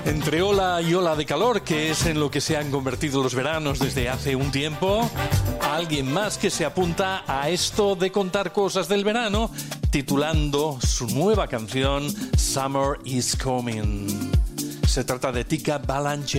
Entre ola y ola de calor, que es en lo que se han convertido los veranos desde hace un tiempo, alguien más que se apunta a esto de contar cosas del verano, titulando su nueva canción Summer is Coming. Se trata de Tika Balanche.